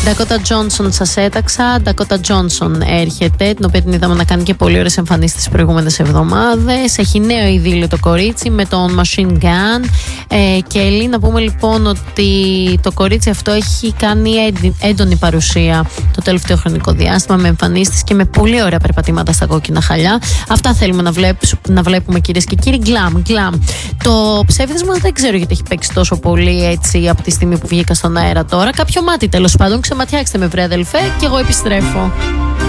Dakota Johnson σας έταξα. Dakota Johnson έρχεται, την οποία την είδαμε να κάνει και πολύ ωραίες εμφανίσεις τις προηγούμενες εβδομάδες. Έχει νέο ειδήλιο το κορίτσι με τον Machine Gun. Και Ελή, να πούμε λοιπόν ότι το κορίτσι αυτό έχει κάνει έντονη παρουσία το τελευταίο χρονικό διάστημα, με εμφανίσεις και με πολύ ωραία περπατήματα στα κόκκινα χαλιά. Αυτά θέλουμε να βλέπουμε, κυρίες και κύριοι. Glam. Το ψεύδισμα δεν ξέρω γιατί έχει παίξει τόσο πολύ έτσι από τη στιγμή που βγήκα στον αέρα τώρα. Κάποιο μάτι τέλος πάντων. Ξεματιάξτε με, βρε αδελφέ, και εγώ επιστρέφω.